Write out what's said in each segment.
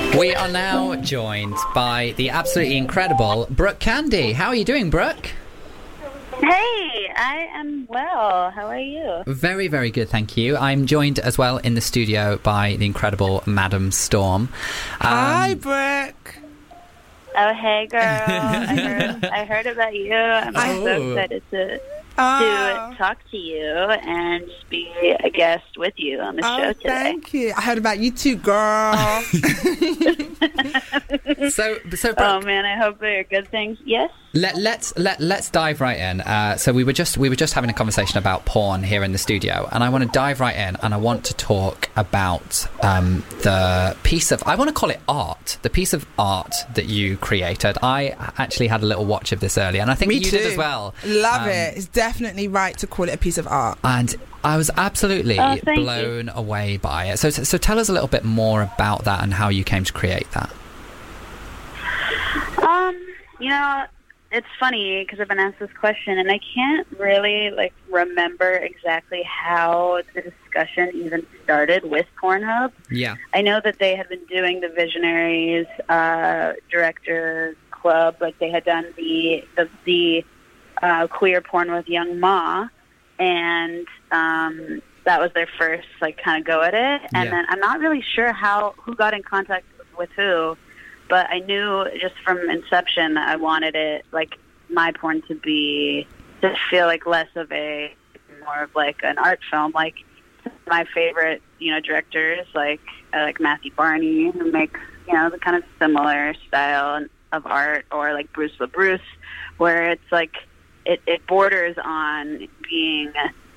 We are now joined by the absolutely incredible Brooke Candy. How are you doing, Brooke? Hey, I am well. How are you? Very, very good, thank you. I'm joined as well in the studio by the incredible Madam Storm. Hi, Brooke. Oh, hey, girl. I heard about you. I'm so excited to talk to you and just be a guest with you on the show today. Thank you. I heard about you too, girl. So Brooke, oh man, I hope they're good things. Yes. Let's dive right in. So we were just having a conversation about porn here in the studio, and I want to dive right in, and I want to talk about the piece of, I want to call it art, the piece of art that you created. I actually had a little watch of this earlier, and I think Me you too. did as well. Love it. It's definitely right to call it a piece of art. And I was absolutely blown away by it. So tell us a little bit more about that and how you came to create that. You know, it's funny because I've been asked this question and I can't really remember exactly how the discussion even started with Pornhub. Yeah. I know that they had been doing the Visionaries Director Club, they had done the queer porn with Young Ma, and that was their first kind of go at it. And then I'm not really sure who got in contact with who. But I knew just from inception that I wanted it, my porn to feel less of more of an art film. My favorite, directors, I like Matthew Barney, who makes, the kind of similar style of art, or Bruce LaBruce, where it's it borders on being,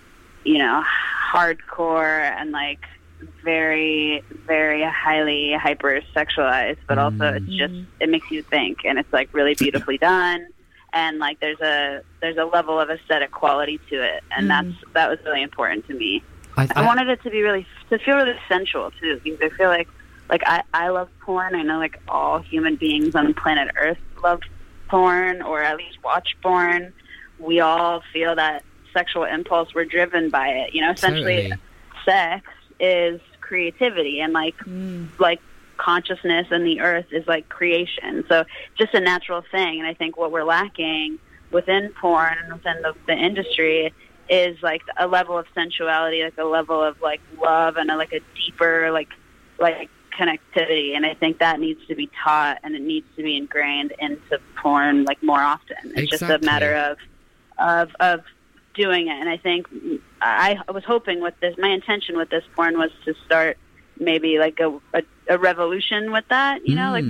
hardcore and very, very highly hyper-sexualized, but also it's just, it makes you think, and it's really beautifully done, and there's a level of aesthetic quality to it, and that was really important to me. I wanted it to feel really sensual too, because I feel I love porn. I know all human beings on planet Earth love porn, or at least watch porn. We all feel that sexual impulse. We're driven by it, essentially. Sex is creativity, and consciousness and the earth is creation, so just a natural thing. And I think what we're lacking within porn and within the industry is a level of sensuality, a level of love, and a deeper connectivity. And I think that needs to be taught, and it needs to be ingrained into porn more often. It's just a matter of doing it. And I think I was hoping with this, my intention with this porn was to start maybe a revolution with that,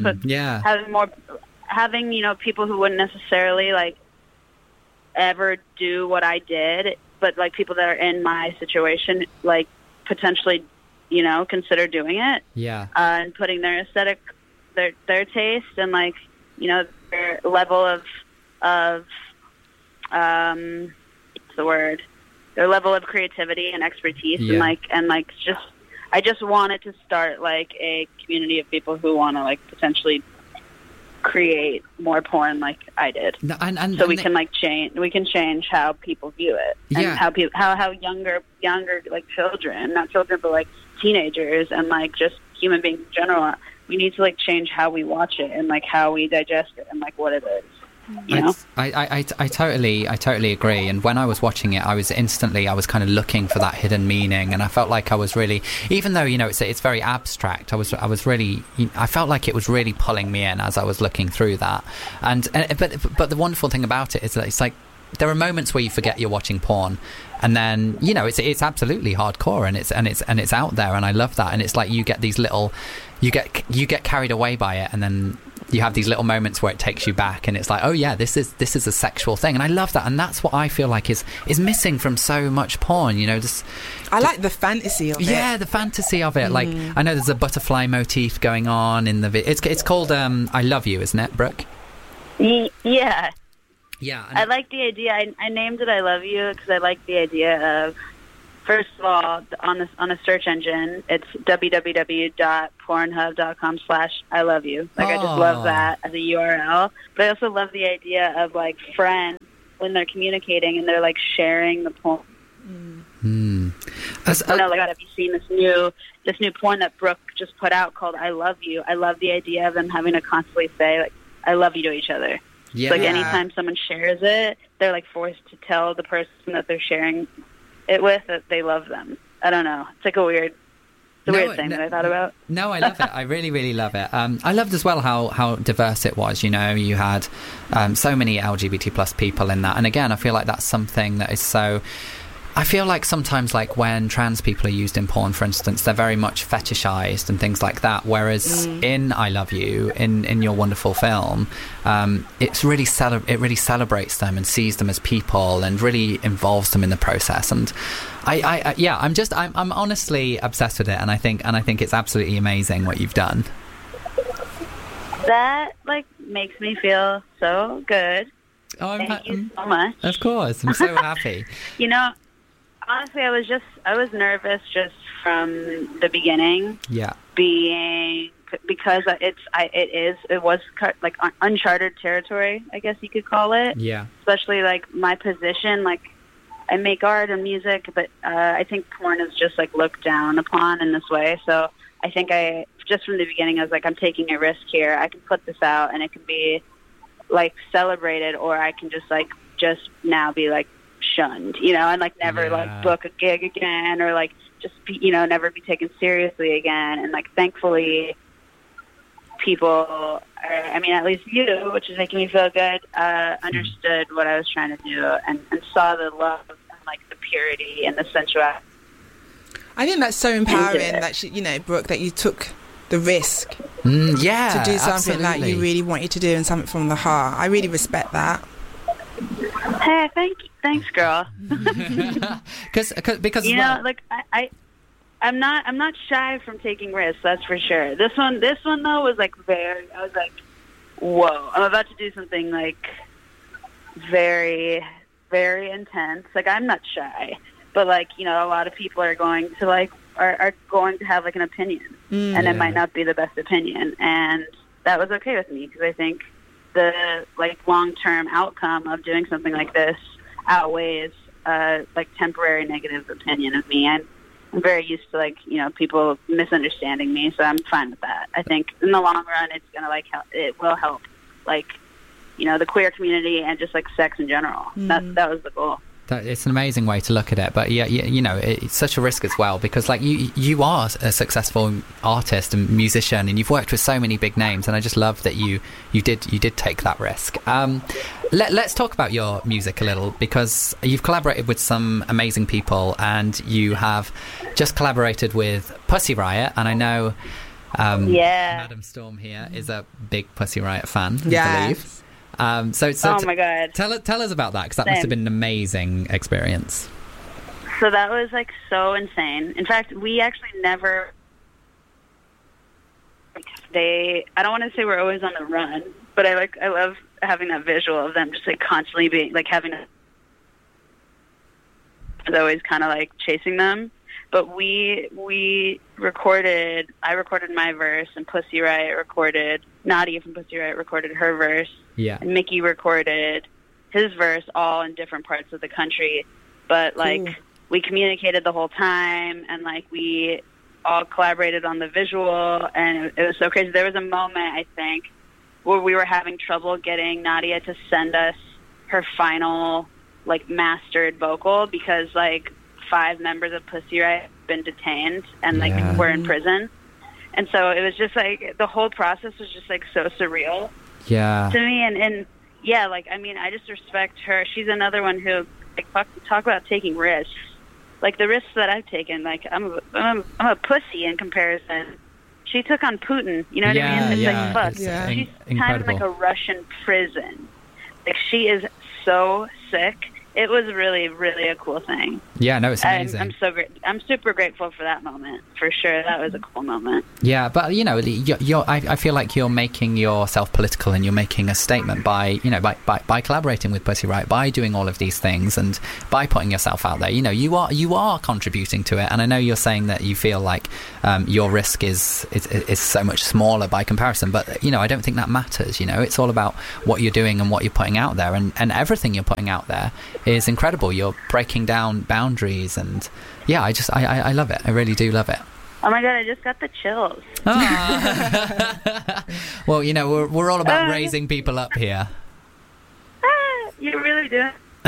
having people who wouldn't necessarily ever do what I did, but people that are in my situation potentially consider doing it, and putting their aesthetic, their taste, and their level of their level of creativity and expertise, and just I just wanted to start a community of people who want to potentially create more porn like I did. So we can change how people view it, and how younger children, not children but teenagers, and just human beings in general, we need to change how we watch it, and how we digest it, and what it is. I totally agree. And when I was watching it, I was kind of looking for that hidden meaning, and I felt like I was really, even though it's very abstract, I felt like it was really pulling me in as I was looking through that. But the wonderful thing about it is that it's there are moments where you forget you're watching porn, and then it's absolutely hardcore, and it's out there, and I love that. And it's you get these little, you get carried away by it, and then you have these little moments where it takes you back, and it's oh yeah, this is a sexual thing, and I love that. And that's what I feel like is missing from so much porn. I like the fantasy of it. Yeah, the fantasy of it. I know there's a butterfly motif going on in the it's called I Love You, isn't it, Brooke? Yeah. Yeah, I like the idea. I named it I Love You because I like the idea of, first of all, on a search engine, it's www.pornhub.com/I love you. I just love that as a URL. But I also love the idea of friends when they're communicating and they're sharing the porn. Oh my God, have you seen this new porn that Brooke just put out called I Love You? I love the idea of them having to constantly say, like, I love you to each other. Yeah. Like, anytime someone shares it, they're, like, forced to tell the person that they're sharing it with that they love them. I don't know. It's like a weird thing that I thought about. No, I love it. I really, really love it. I loved as well how diverse it was. You know, you had so many LGBT plus people in that. And again, I feel like that's something that is so... I feel like sometimes, like, when trans people are used in porn, for instance, they're very much fetishized and things like that. Whereas in I Love You, in your wonderful film, it really celebrates them and sees them as people and really involves them in the process. And I'm honestly obsessed with it, and I think it's absolutely amazing what you've done. That, like, makes me feel so good. Oh, Thank you so much. Of course, I'm so happy. You know, honestly, I was nervous just from the beginning. Yeah. Because it was like uncharted territory, I guess you could call it. Yeah. Especially like my position, like I make art and music, but I think porn is just like looked down upon in this way. So I think just from the beginning, I was like, I'm taking a risk here. I can put this out and it can be like celebrated, or I can just now be like shunned, you know, and like never like book a gig again, or like just be, you know, never be taken seriously again. And like thankfully people, I mean, at least you, which is making me feel good, understood what I was trying to do and saw the love and like the purity and the sensuality. I think that's so empowering that you know, Brooke, that you took the risk to do something that you really wanted to do and something from the heart. I really respect that. Hey, thanks, girl. because you know, like I'm not shy from taking risks. That's for sure. This one though was like I was like, whoa, I'm about to do something like very, very intense. Like I'm not shy, but like, you know, a lot of people are going to like are going to have like an opinion, and it might not be the best opinion, and that was okay with me because I think the like long-term outcome of doing something like this outweighs like temporary negative opinion of me. And I'm very used to like, you know, people misunderstanding me, so I'm fine with that. I think in the long run, it's gonna like it will help, like, you know, the queer community and just like sex in general. That was the goal. It's an amazing way to look at it, but yeah, you know, it's such a risk as well because like you are a successful artist and musician, and you've worked with so many big names, and I just love that you did take that risk. Let's talk about your music a little, because you've collaborated with some amazing people, and you have just collaborated with Pussy Riot, and I know Madam Storm here is a big Pussy Riot fan, I believe. So oh my God. Tell us about that, because that must have been an amazing experience. So that was like so insane. In fact, we actually never. I don't want to say we're always on the run, but I love having that visual of them just like constantly being like having. It's always kind of like chasing them. But I recorded my verse, and Pussy Riot recorded, Nadia from Pussy Riot recorded her verse. Yeah. And Mickey recorded his verse, all in different parts of the country. But like we communicated the whole time, and like we all collaborated on the visual, and it was so crazy. There was a moment, I think, where we were having trouble getting Nadia to send us her final like mastered vocal, because like 5 members of Pussy Riot had been detained and like were in prison. And so it was just like the whole process was just like so surreal to me. And yeah, like, I mean, I just respect her. She's another one who like talk about taking risks. Like the risks that I've taken, like I'm a pussy in comparison. She took on Putin, you know what I mean? It's like, fuck. She's kind of like a Russian prison. Like she is so sick. It was really, really a cool thing. Yeah, no, it's amazing. I'm super grateful for that moment, for sure. That was a cool moment. Yeah, but you know, I feel like you're making yourself political, and you're making a statement by collaborating with Pussy Riot, by doing all of these things, and by putting yourself out there. You know, you are contributing to it, and I know you're saying that you feel like your risk is so much smaller by comparison, but you know, I don't think that matters. You know, it's all about what you're doing and what you're putting out there, and everything you're putting out there is incredible. You're breaking down boundaries and yeah, I love it. I really do love it. Oh my God, I just got the chills. Ah. Well, you know, we're all about raising people up here. You really do.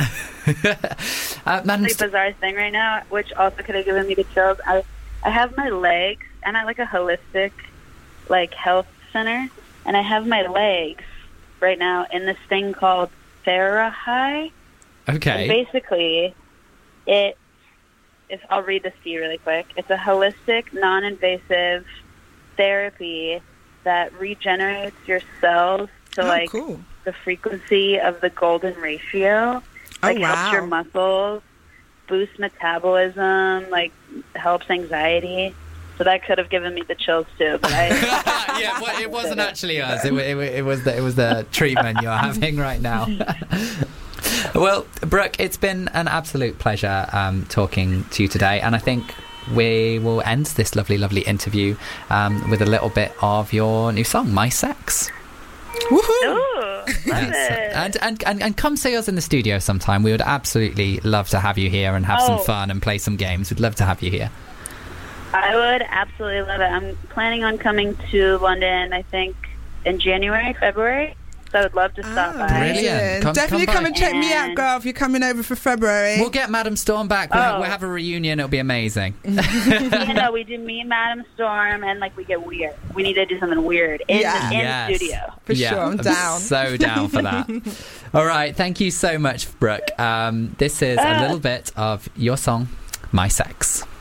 Madam It's a bizarre thing right now, which also could have given me the chills. I have my legs. I'm at like a holistic, like health center, and I have my legs right now in this thing called Therahigh. Okay. And basically, I'll read this to you really quick. It's a holistic, non-invasive therapy that regenerates your cells to cool. the frequency of the golden ratio. Like helps your muscles, boosts metabolism, like helps anxiety. So that could have given me the chills too. But yeah, well, it wasn't actually us. It was the treatment you're having right now. Well, Brooke, it's been an absolute pleasure talking to you today, and I think we will end this lovely, lovely interview with a little bit of your new song, My Sex. Woohoo! Ooh, love it. And come see us in the studio sometime. We would absolutely love to have you here and have some fun and play some games. We'd love to have you here. I would absolutely love it. I'm planning on coming to London, I think, in January, February. So I would love to stop by. Brilliant. Definitely come and check me And- out, girl, if you're coming over for February. We'll get Madam Storm back. We'll have a reunion. It'll be amazing. We do me and Madam Storm, and like we get weird. We need to do something weird in the studio. For sure, I'm down. So down for that. All right, thank you so much, Brooke. This is a little bit of your song, My Sex.